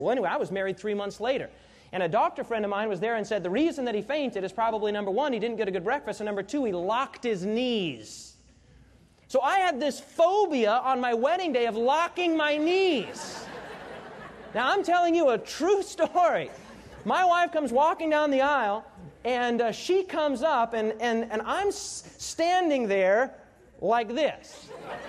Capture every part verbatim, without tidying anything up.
Well, anyway, I was married three months later. And a doctor friend of mine was there and said the reason that he fainted is probably, number one, he didn't get a good breakfast, and number two, he locked his knees. So I had this phobia on my wedding day of locking my knees. Now, I'm telling you a true story. My wife comes walking down the aisle, and uh, she comes up, and, and, and I'm s- standing there like this.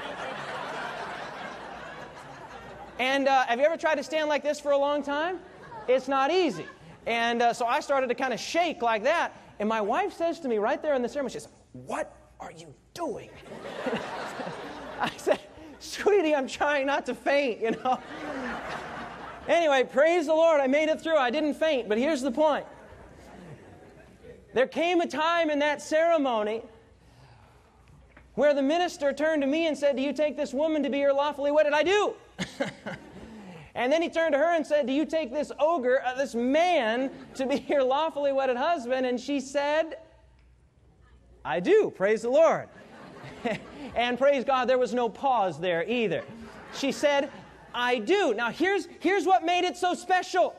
And uh, have you ever tried to stand like this for a long time? It's not easy. And uh, so I started to kind of shake like that. And my wife says to me right there in the ceremony, she says, "What are you doing?" I said, "Sweetie, I'm trying not to faint, you know." Anyway, praise the Lord, I made it through. I didn't faint, but here's the point. There came a time in that ceremony where the minister turned to me and said, "Do you take this woman to be your lawfully wedded?" "I do." And then he turned to her and said, "Do you take this ogre, uh, this man, to be your lawfully wedded husband?" And she said, "I do." Praise the Lord. And praise God, there was no pause there either. She said, "I do." Now here's, here's what made it so special.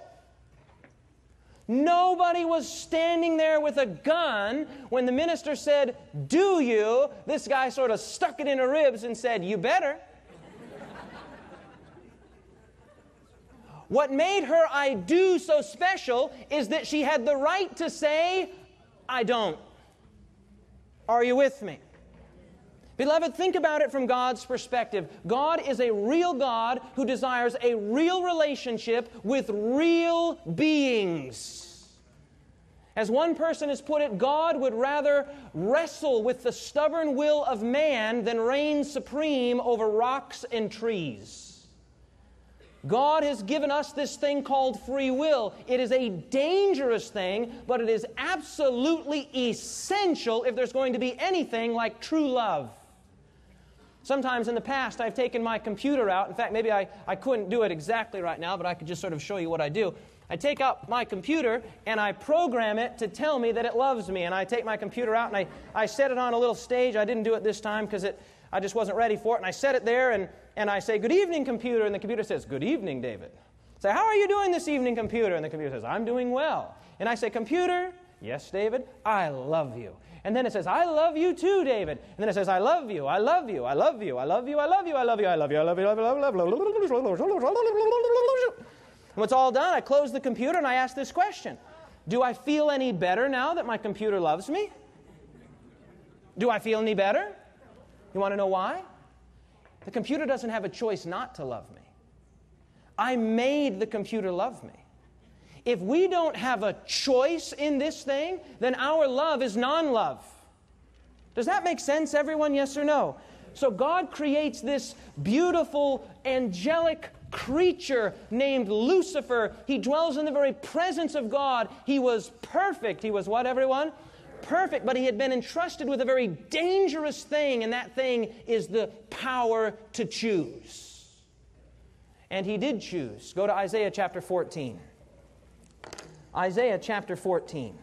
Nobody was standing there with a gun when the minister said, "Do you?" This guy sort of stuck it in her ribs and said, "You better." What made her "I do" so special is that she had the right to say, "I don't." Are you with me? Beloved, think about it from God's perspective. God is a real God who desires a real relationship with real beings. As one person has put it, God would rather wrestle with the stubborn will of man than reign supreme over rocks and trees. God has given us this thing called free will. It is a dangerous thing, but it is absolutely essential if there's going to be anything like true love. Sometimes in the past, I've taken my computer out. In fact, maybe I, I couldn't do it exactly right now, but I could just sort of show you what I do. I take out my computer, and I program it to tell me that it loves me. And I take my computer out, and I, I set it on a little stage. I didn't do it this time because it I just wasn't ready for it. And I set it there, and, and I say, "Good evening, computer." And the computer says, "Good evening, David." I say, "How are you doing this evening, computer?" And the computer says, "I'm doing well." And I say, "Computer, yes, David, I love you." And then it says, "I love you too, David." And then it says, "I love you, I love you, I love you, I love you, I love you, I love you, I love you, I love you, I love you, I love you." And when it's all done, I close the computer and I ask this question. Do I feel any better now that my computer loves me? Do I feel any better? You want to know why? The computer doesn't have a choice not to love me. I made the computer love me. If we don't have a choice in this thing, then our love is non-love. Does that make sense, everyone? Yes or no? So God creates this beautiful, angelic creature named Lucifer. He dwells in the very presence of God. He was perfect. He was what, everyone? Perfect, but he had been entrusted with a very dangerous thing, and that thing is the power to choose. And he did choose. Go to Isaiah chapter fourteen. Isaiah chapter fourteen.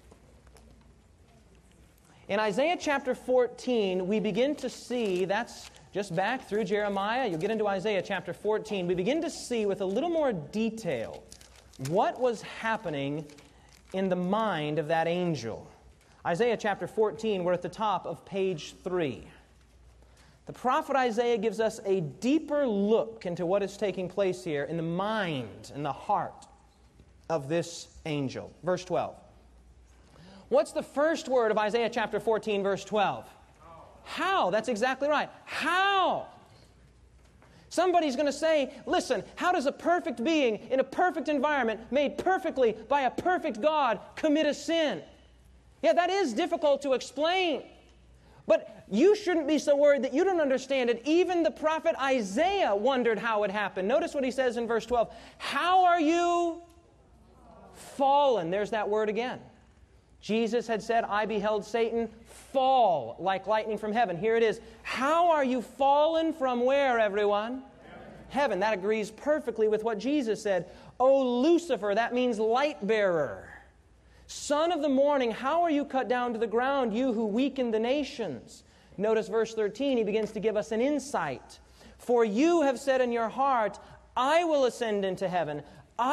In Isaiah chapter fourteen, we begin to see, that's just back through Jeremiah, you'll get into Isaiah chapter fourteen, we begin to see with a little more detail what was happening in the mind of that angel. Isaiah chapter fourteen, we're at the top of page three. The prophet Isaiah gives us a deeper look into what is taking place here in the mind and the heart of this angel. Verse twelve. What's the first word of Isaiah chapter fourteen, verse twelve? How. That's exactly right. How? Somebody's going to say, listen, how does a perfect being in a perfect environment made perfectly by a perfect God commit a sin? Yeah, that is difficult to explain. But you shouldn't be so worried that you don't understand it. Even the prophet Isaiah wondered how it happened. Notice what he says in verse twelve. How are you fallen? There's that word again. Jesus had said, I beheld Satan fall like lightning from heaven. Here it is. How are you fallen from where, everyone? Heaven. Heaven. That agrees perfectly with what Jesus said. O Lucifer, that means light bearer. Son of the morning, how are you cut down to the ground, you who weaken the nations? Notice verse thirteen, he begins to give us an insight. For you have said in your heart, I will ascend into heaven.